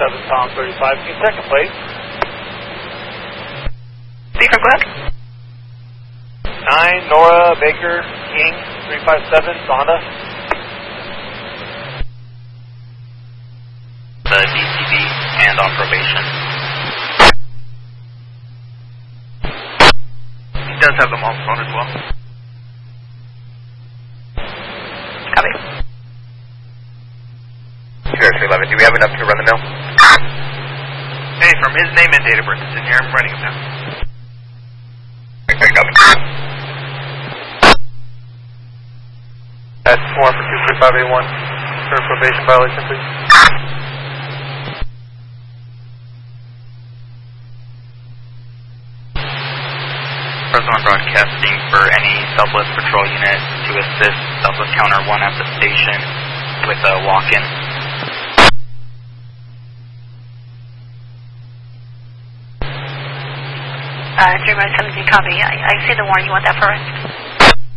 357 Tom 35. Can you second plate? Beaver, go ahead. 9 Nora Baker King 357 Honda. The DCB and on probation. He does have the mobile phone as well. Copy. Sure, 11. Do we have enough to run the mill? Hey, from his name and date of birth, it's in here. I'm writing him down. Okay, copy. That's 4 for 23581. For probation violation, please. Present on broadcasting for any Southwest Patrol unit to assist Southwest Counter 1 at the station with a walk-in. 317, copy. I see the warning. You want that first?